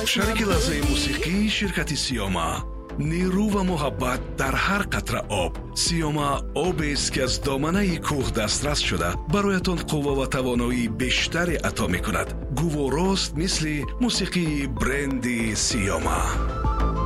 شریک لحظه موسیقی شرکت سیاما، نیرو و محبت در هر قطره آب. سیاما آبی است که از دامنه کوه دسترس شده برایتان قوه و توانایی بیشتری عطا می کند. گوارست مثل موسیقی برند سیاما.